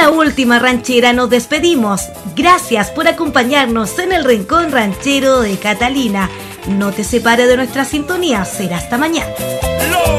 una última ranchera nos despedimos. Gracias por acompañarnos en el Rincón Ranchero de Catalina. No te separes de nuestra sintonía. Será hasta mañana.